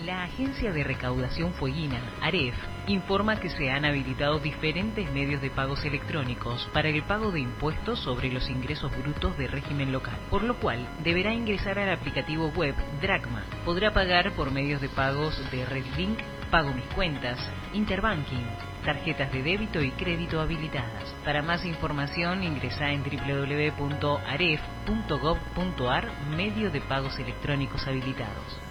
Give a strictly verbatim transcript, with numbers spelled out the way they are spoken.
La Agencia de Recaudación Fueguina, AREF, informa que se han habilitado diferentes medios de pagos electrónicos para el pago de impuestos sobre los ingresos brutos de régimen local, por lo cual deberá ingresar al aplicativo web Dracma. Podrá pagar por medios de pagos de RedLink, Pago Mis Cuentas, Interbanking, tarjetas de débito y crédito habilitadas. Para más información ingresa en w w w punto aref punto gov punto ar, medio de pagos electrónicos habilitados.